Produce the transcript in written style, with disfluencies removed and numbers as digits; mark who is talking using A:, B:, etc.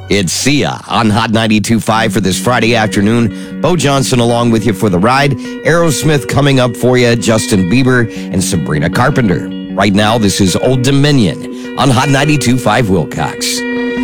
A: It's Sia on Hot 92.5 for this Friday afternoon. Bo Johnson along with you for the ride. Aerosmith coming up for you, Justin Bieber, and Sabrina Carpenter. Right now, this is Old Dominion on Hot 92.5 Wilcox.